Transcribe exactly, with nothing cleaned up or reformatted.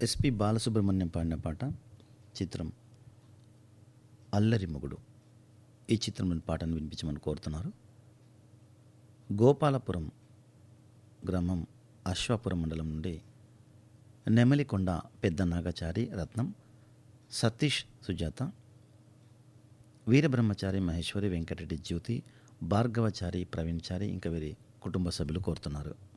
SP Balasubrahmanyam పాడిన పాట. చిత్రం అల్లరి మొగుడు. ఈ చిత్రంలోని పాటను వినిపించమని కోరుతున్నారు. గోపాలపురం గ్రామం అశ్వాపురం మండలం నుండి నెమలికొండ పెద్ద నాగచారి రత్నం, సతీష్ సుజాత, వీరబ్రహ్మచారి మహేశ్వరి, వెంకటరెడ్డి జ్యోతి, భార్గవచారి ప్రవీణ్చారి ఇంకా వీరి కుటుంబ సభ్యులు కోరుతున్నారు.